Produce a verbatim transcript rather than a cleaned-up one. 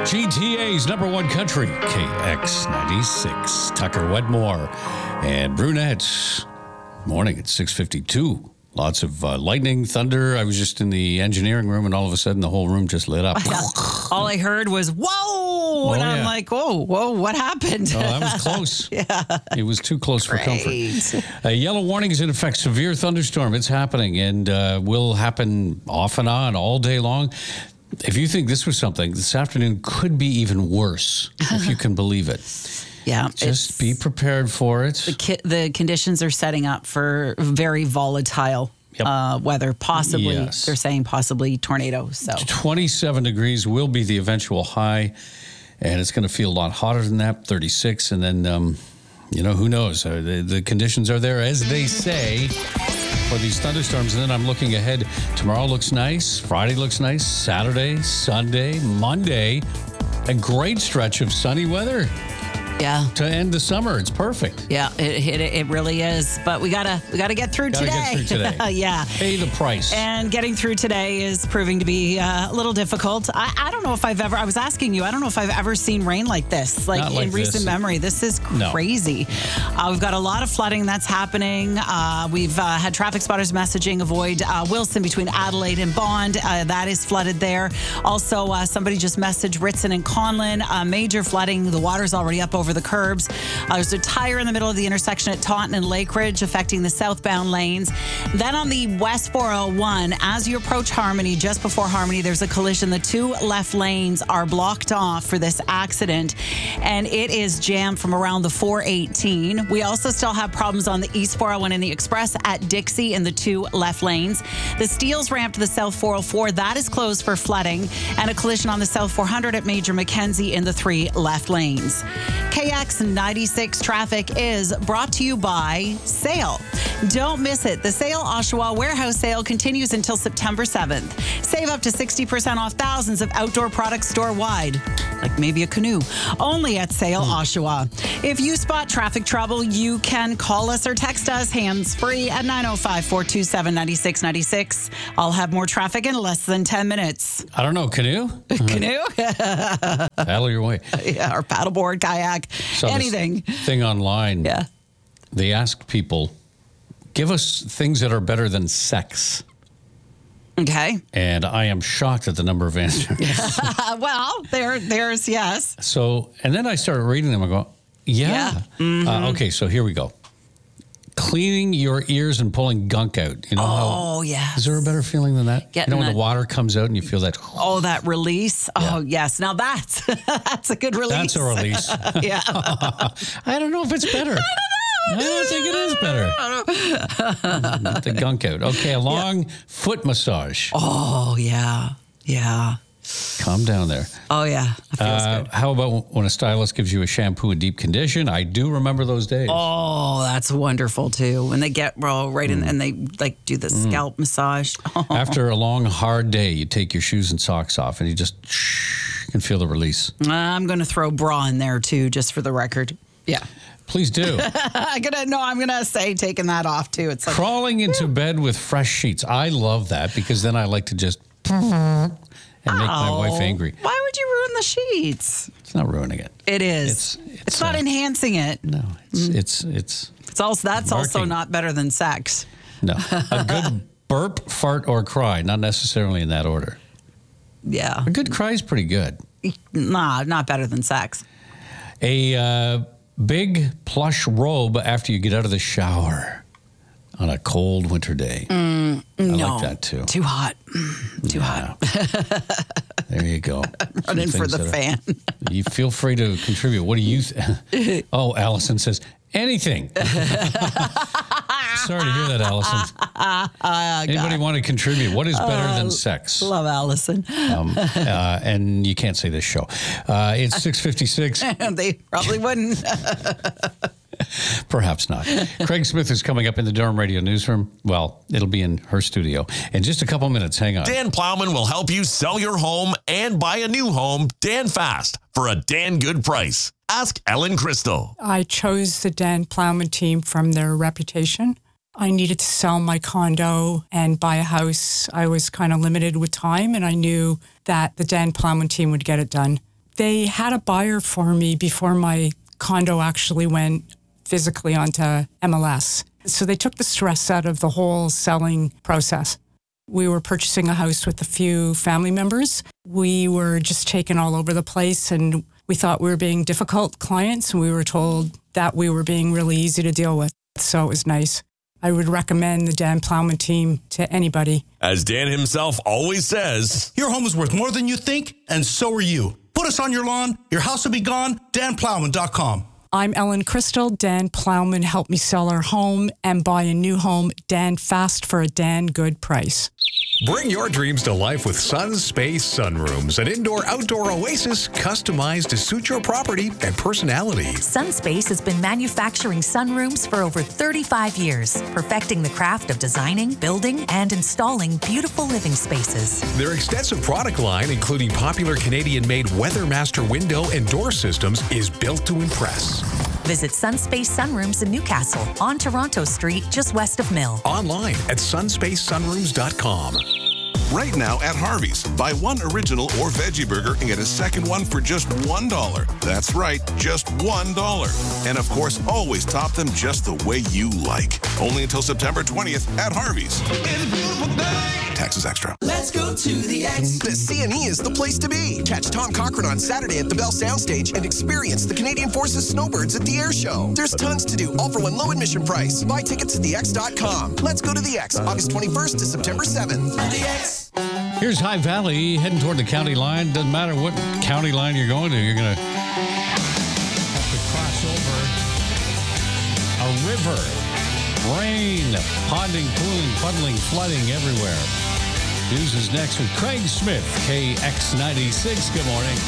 G T A's number one country, K X ninety-six. Tucker Wedmore and Brunettes. Morning at six fifty-two. Lots of uh, lightning, thunder. I was just in the engineering room, and all of a sudden, the whole room just lit up. All I heard was, whoa! Oh, and I'm yeah. like, whoa, whoa, what happened? Oh, that was close. Yeah. It was too close for comfort. Great. A yellow warning is in effect. Severe thunderstorm. It's happening and uh, will happen off and on all day long. If you think this was something, this afternoon could be even worse, if you can believe it. Yeah. Just be prepared for it. The, ki- the conditions are setting up for very volatile Yep. uh, weather. Possibly, Yes. they're saying possibly tornadoes. So twenty-seven degrees will be the eventual high, and it's going to feel a lot hotter than that, thirty-six. And then, um, you know, who knows? Uh, the, the conditions are there, as they say, for these thunderstorms. And then I'm looking ahead. Tomorrow looks nice. Friday looks nice. Saturday, Sunday, Monday. A great stretch of sunny weather yeah. to end the summer. It's perfect. Yeah, it, it it really is. But we gotta we gotta get through Gotta today. get through today. Yeah. Pay the price. And getting through today is proving to be uh, a little difficult. I, I don't know if I've ever, I was asking you, I don't know if I've ever seen rain like this, like, Not like in recent this. memory. This is No. crazy. Uh, we've got a lot of flooding that's happening. Uh, we've uh, had traffic spotters messaging, avoid uh, Wilson between Adelaide and Bond. Uh, that is flooded there. Also, uh, somebody just messaged Ritson and Conlin. Uh, major flooding. The water's already up over the curbs. Uh, there's a tire in the middle of the intersection at Taunton and Lake Ridge affecting the southbound lanes. Then on the West four oh one, as you approach Harmony, just before Harmony, there's a collision. The two left lanes are blocked off for this accident, and it is jammed from around the four eighteen. We also still have problems on the East four oh one and the Express at Dixie in the two left lanes. The Steeles ramp to the South four oh four, that is closed for flooding, and a collision on the South four hundred at Major Mackenzie in the three left lanes. K X ninety-six traffic is brought to you by Sale. Don't miss it. The Sale Oshawa Warehouse Sale continues until September seventh. Save up to sixty percent off thousands of outdoor products store-wide, like maybe a canoe, only at Sale Oshawa. If you spot traffic trouble, you can call us or text us hands-free at nine oh five, four two seven, nine six nine six. I'll have more traffic in less than ten minutes. I don't know, canoe? Canoe? Paddle your way. Yeah, or paddleboard, kayak, Saw this anything. thing online. Yeah. They ask people, give us things that are better than sex. Okay. And I am shocked at the number of answers. Uh, well, there, there's yes. So, and then I started reading them. I go, yeah. Yeah. Mm-hmm. Uh, okay, so here we go. Cleaning your ears and pulling gunk out. You know how? Oh, yeah. Is there a better feeling than that? Getting you know when that- the water comes out and you feel that? Oh, that release. Oh, yes. Now that's that's a good release. That's a release. Yeah. I don't know if it's better. I don't think it is better. The gunk out. Okay, a long foot massage. Oh, yeah. Yeah. Calm down there. Oh, yeah. It feels Uh, good. how about when a stylist gives you a shampoo and deep condition? I do remember those days. Oh, that's wonderful too. When they get well, right in and they like do the scalp massage. Oh. After a long, hard day, you take your shoes and socks off and you just shh, you can feel the release. I'm going to throw bra in there too, just for the record. Yeah. Please do. I'm gonna no, I'm gonna say taking that off too. It's like Crawling into bed with fresh sheets. I love that because then I like to just and make my wife oh, angry. Why would you ruin the sheets? It's not ruining it. It is. It's- It's, it's, not uh, enhancing it. No, it's it's it's It's also that's also Marking. not better than sex. no. A good burp, fart, or cry, not necessarily in that order. Yeah. A good cry is pretty good. Nah, not better than sex. A uh, big plush robe after you get out of the shower on a cold winter day. I no, like that too. Too hot. Mm, Too hot. There you go. Running Some for things the that are- fan. You feel free to contribute. What do you? Th- oh, Allison says anything. Sorry to hear that, Allison. Anybody want to contribute? What is better than sex? Love Allison. Um, uh, and you can't say this show. Uh, it's six fifty-six. They probably wouldn't. Perhaps not. Craig Smith is coming up in the Durham Radio Newsroom. Well, it'll be in her studio in just a couple minutes. Hang on. Dan Plowman will help you sell your home and buy a new home Dan fast for a Dan good price. Ask Ellen Crystal. I chose the Dan Plowman team from their reputation. I needed to sell my condo and buy a house. I was kind of limited with time, and I knew that the Dan Plowman team would get it done. They had a buyer for me before my condo actually went physically onto M L S. So they took the stress out of the whole selling process. We were purchasing a house with a few family members. We were just taken all over the place, and we thought we were being difficult clients, and we were told that we were being really easy to deal with. So it was nice. I would recommend the Dan Plowman team to anybody. As Dan himself always says, your home is worth more than you think, and so are you. Put us on your lawn, your house will be gone, dan plowman dot com. I'm Ellen Crystal. Dan Plowman helped me sell our home and buy a new home, Dan Fast, for a Dan good price. Bring your dreams to life with Sun Space Sunrooms, an indoor-outdoor oasis customized to suit your property and personality. Sunspace has been manufacturing sunrooms for over thirty-five years, perfecting the craft of designing, building, and installing beautiful living spaces. Their extensive product line, including popular Canadian-made Weathermaster window and door systems, is built to impress. Visit Sunspace Sunrooms in Newcastle on Toronto Street, just west of Mill. Online at sunspace sunrooms dot com. Right now at Harvey's, buy one original or veggie burger and get a second one for just one dollar. That's right, just one dollar. And of course, always top them just the way you like. Only until September twentieth at Harvey's. It's a beautiful day. Taxes extra. Let's go to the X. The C and E is the place to be. Catch Tom Cochran on Saturday at the Bell Soundstage and experience the Canadian Forces Snowbirds at the Air Show. There's tons to do, all for one low admission price. Buy tickets at the x dot com. Let's go to the X, August twenty-first to September seventh. The X. Here's High Valley heading toward the county line. Doesn't matter what county line you're going to, you're going to have to cross over a river. Rain, ponding, pooling, puddling, flooding everywhere. News is next with Craig Smith, K X ninety-six. Good morning.